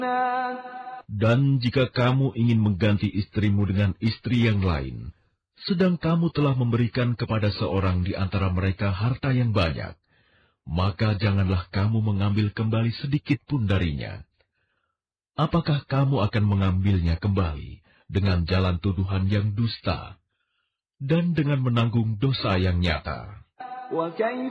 Dan jika kamu ingin mengganti istrimu dengan istri yang lain, sedang kamu telah memberikan kepada seorang di antara mereka harta yang banyak, maka janganlah kamu mengambil kembali sedikit pun darinya. Apakah kamu akan mengambilnya kembali dengan jalan tuduhan yang dusta dan dengan menanggung dosa yang nyata?